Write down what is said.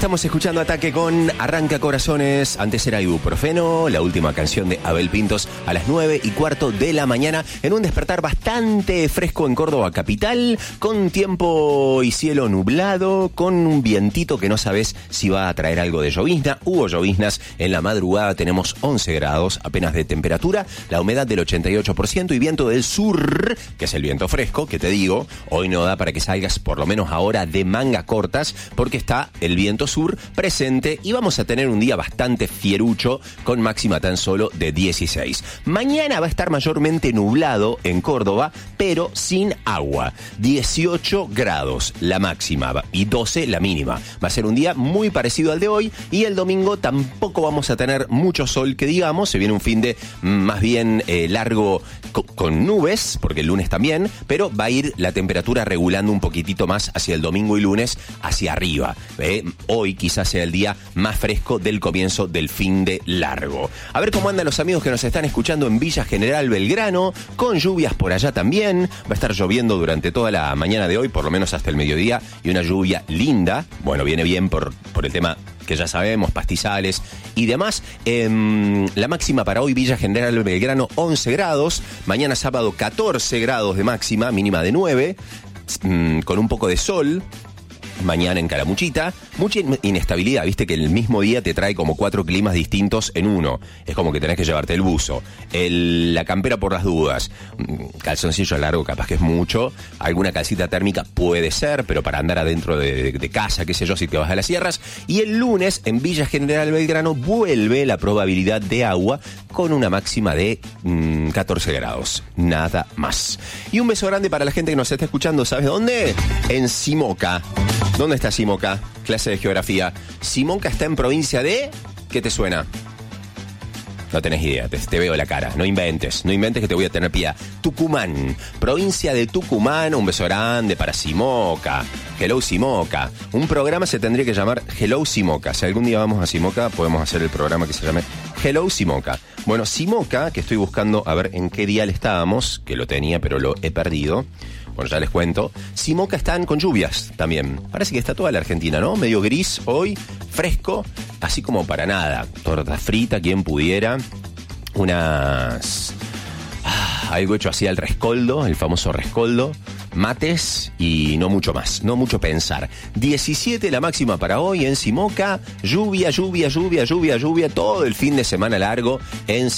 Estamos escuchando Ataque con Arranca Corazones. Antes era Ibuprofeno, la última canción de Abel Pintos a las 9:15 de la mañana, en un despertar bastante fresco en Córdoba capital, con tiempo y cielo nublado, con un vientito que no sabes si va a traer algo de llovizna. Hubo lloviznas en la madrugada, tenemos 11 grados apenas de temperatura, la humedad del 88% y viento del sur, que es el viento fresco, que te digo, hoy no da para que salgas por lo menos ahora de mangas cortas, porque está el viento sur presente y vamos a tener un día bastante fierucho con máxima tan solo de 16. Mañana va a estar mayormente nublado en Córdoba, pero sin agua. 18 grados la máxima y 12 la mínima. Va a ser un día muy parecido al de hoy y el domingo tampoco vamos a tener mucho sol que digamos. Se viene un fin de más bien largo con nubes, porque el lunes también, pero va a ir la temperatura regulando un poquitito más hacia el domingo y lunes hacia arriba. Hoy quizás sea el día más fresco del comienzo del fin de largo. A ver cómo andan los amigos que nos están escuchando en Villa General Belgrano, con lluvias por allá también. Va a estar lloviendo durante toda la mañana de hoy, por lo menos hasta el mediodía, y una lluvia linda. Bueno, viene bien por el tema que ya sabemos, pastizales y demás. La máxima para hoy, Villa General Belgrano, 11 grados. Mañana sábado, 14 grados de máxima, mínima de 9, con un poco de sol. Mañana en Calamuchita, mucha inestabilidad, viste que el mismo día te trae como 4 climas distintos en uno. Es como que tenés que llevarte el buzo, la campera por las dudas, calzoncillo largo capaz que es mucho, alguna calcita térmica puede ser, pero para andar adentro de casa, qué sé yo, si te vas a las sierras. Y el lunes en Villa General Belgrano vuelve la probabilidad de agua con una máxima de 14 grados, nada más. Y un beso grande para la gente que nos está escuchando, ¿sabes dónde? En Simoca. ¿Dónde está Simoca? Clase de geografía. Simoca está en provincia de... ¿Qué te suena? No tenés idea, te veo la cara. No inventes que te voy a tener piedad. Tucumán, provincia de Tucumán. Un beso grande para Simoca. Hello Simoca. Un programa se tendría que llamar Hello Simoca. Si algún día vamos a Simoca, podemos hacer el programa que se llame Hello Simoca. Bueno, Simoca, que estoy buscando a ver en qué dial estábamos, que lo tenía pero lo he perdido. Bueno, ya les cuento. Simoca están con lluvias también. Parece que está toda la Argentina, ¿no? Medio gris hoy, fresco, así como para nada. Torta frita, quien pudiera. Algo hecho así al rescoldo, el famoso rescoldo. Mates y no mucho más, no mucho pensar. 17 la máxima para hoy en Simoca. Lluvia todo el fin de semana largo en